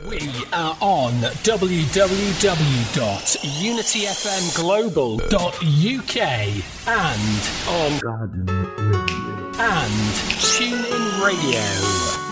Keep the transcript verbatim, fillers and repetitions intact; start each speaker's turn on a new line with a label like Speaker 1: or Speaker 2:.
Speaker 1: We are on w w w dot unity f m global dot u k and on Garden Radio and TuneIn Radio.